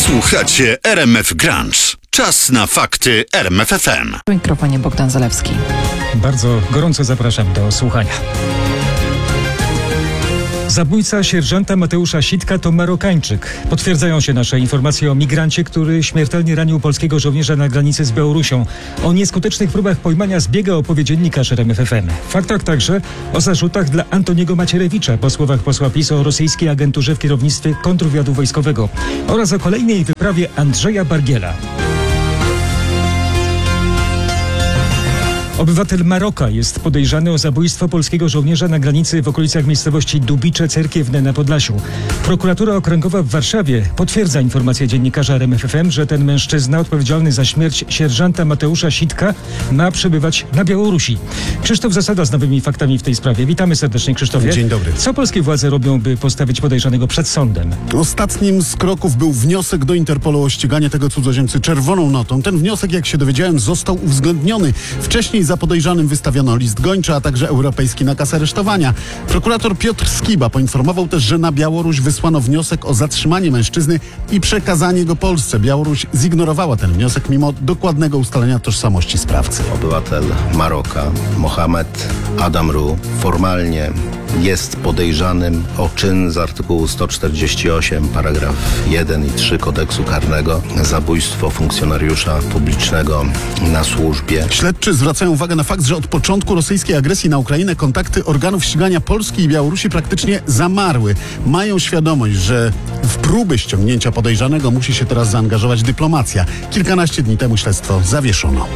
Słuchacie RMF Grunge. Czas na fakty RMF FM. W mikrofonie Bogdan Zalewski. Bardzo gorąco zapraszam do słuchania. Zabójca sierżanta Mateusza Sitka to Marokańczyk. Potwierdzają się nasze informacje o migrancie, który śmiertelnie ranił polskiego żołnierza na granicy z Białorusią. O nieskutecznych próbach pojmania zbiega opowie dziennikarz RMF FM. W faktach także o zarzutach dla Antoniego Macierewicza po słowach posła PiS o rosyjskiej agenturze w kierownictwie kontrwywiadu wojskowego oraz o kolejnej wyprawie Andrzeja Bargiela. Obywatel Maroka jest podejrzany o zabójstwo polskiego żołnierza na granicy w okolicach miejscowości Dubicze Cerkiewne na Podlasiu. Prokuratura Okręgowa w Warszawie potwierdza informację dziennikarza RMF FM, że ten mężczyzna odpowiedzialny za śmierć sierżanta Mateusza Sitka ma przebywać na Białorusi. Krzysztof Zasada z nowymi faktami w tej sprawie. Witamy serdecznie, Krzysztofie. Dzień dobry. Co polskie władze robią, by postawić podejrzanego przed sądem? Ostatnim z kroków był wniosek do Interpolu o ściganie tego cudzoziemcy czerwoną notą. Ten wniosek, jak się dowiedziałem, został uwzględniony. Wcześniej za podejrzanym wystawiono list gończy, a także europejski nakaz aresztowania. Prokurator Piotr Skiba poinformował też, że na Białoruś wysłano wniosek o zatrzymanie mężczyzny i przekazanie go Polsce. Białoruś zignorowała ten wniosek mimo dokładnego ustalenia tożsamości sprawcy. Obywatel Maroka, Mohamed Adamru, formalnie jest podejrzanym o czyn z artykułu 148, paragraf 1 i 3 kodeksu karnego, zabójstwo funkcjonariusza publicznego na służbie. Śledczy zwracają uwagę na fakt, że od początku rosyjskiej agresji na Ukrainę kontakty organów ścigania Polski i Białorusi praktycznie zamarły. Mają świadomość, że w próby ściągnięcia podejrzanego musi się teraz zaangażować dyplomacja. Kilkanaście dni temu śledztwo zawieszono.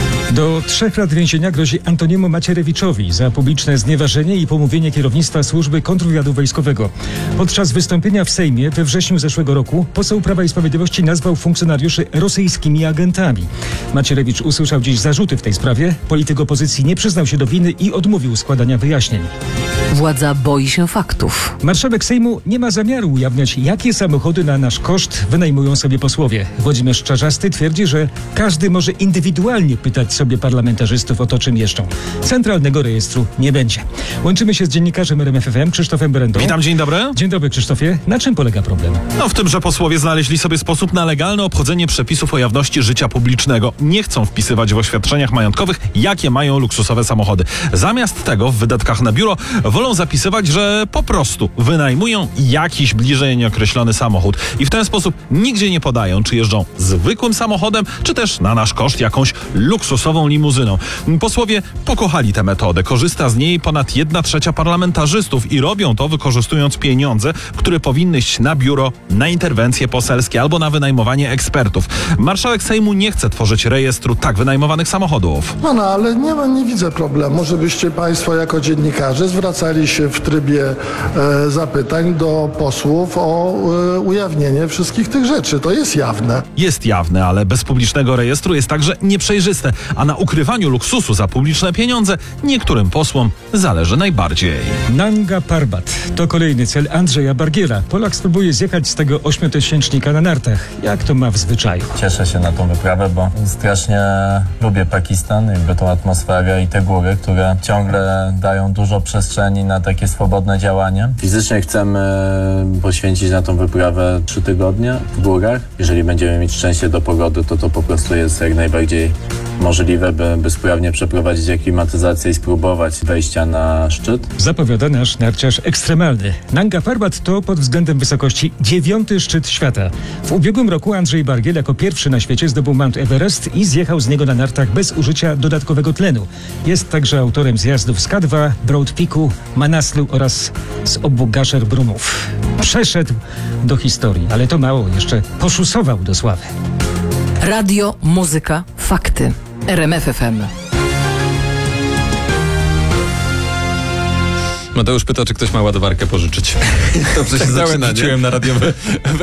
Do 3 lat więzienia grozi Antoniemu Macierewiczowi za publiczne znieważenie i pomówienie kierownictwa służby kontrwywiadu wojskowego. Podczas wystąpienia w Sejmie we wrześniu zeszłego roku poseł Prawa i Sprawiedliwości nazwał funkcjonariuszy rosyjskimi agentami. Macierewicz usłyszał dziś zarzuty w tej sprawie. Polityk opozycji nie przyznał się do winy i odmówił składania wyjaśnień. Władza boi się faktów. Marszałek Sejmu nie ma zamiaru ujawniać, jakie samochody na nasz koszt wynajmują sobie posłowie. Włodzimierz Czarzasty twierdzi, że każdy może indywidualnie pytać sobie parlamentarzystów o to, czym jeżdżą. Centralnego rejestru nie będzie. Łączymy się z dziennikarzem RMF FM Krzysztofem Berendą. Witam, dzień dobry. Dzień dobry, Krzysztofie. Na czym polega problem? W tym, że posłowie znaleźli sobie sposób na legalne obchodzenie przepisów o jawności życia publicznego. Nie chcą wpisywać w oświadczeniach majątkowych, jakie mają luksusowe samochody. Zamiast tego w wydatkach na biuro wolą zapisywać, że po prostu wynajmują jakiś bliżej nieokreślony samochód. I w ten sposób nigdzie nie podają, czy jeżdżą zwykłym samochodem, czy też na nasz koszt jakąś luksusową limuzyną. Posłowie pokochali tę metodę. Korzysta z niej ponad 1/3 parlamentarzystów i robią to wykorzystując pieniądze, które powinny iść na biuro, na interwencje poselskie albo na wynajmowanie ekspertów. Marszałek Sejmu nie chce tworzyć rejestru tak wynajmowanych samochodów. Ale nie widzę problemu, żebyście państwo jako dziennikarze zwracali się w trybie zapytań do posłów o ujawnienie wszystkich tych rzeczy. To jest jawne. Jest jawne, ale bez publicznego rejestru jest także nieprzejrzyste, a na ukrywaniu luksusu za publiczne pieniądze niektórym posłom zależy najbardziej. Nanga Parbat to kolejny cel Andrzeja Bargiela. Polak spróbuje zjechać z tego 8-tysięcznika na nartach. Jak to ma w zwyczaju? Cieszę się na tą wyprawę, bo strasznie lubię Pakistan, jakby tą atmosferę i te góry, które ciągle dają dużo przestrzeni na takie swobodne działanie. Fizycznie chcemy poświęcić na tą wyprawę 3 tygodnie w górach. Jeżeli będziemy mieć szczęście do pogody, to po prostu jest jak najbardziej możliwe, by sprawnie przeprowadzić aklimatyzację i spróbować wejścia na szczyt. Zapowiada nasz narciarz ekstremalny. Nanga Parbat to pod względem wysokości 9. szczyt świata. W ubiegłym roku Andrzej Bargiel jako pierwszy na świecie zdobył Mount Everest i zjechał z niego na nartach bez użycia dodatkowego tlenu. Jest także autorem zjazdów z K2, Broad Peaku, Manaslu oraz z obu Gasher Brumów. Przeszedł do historii, ale to mało, jeszcze poszusował do sławy. Radio, muzyka, fakty. RMF FM. Mateusz pyta, czy ktoś ma ładowarkę pożyczyć. Dobrze się zaczyna, nie? Na radiowe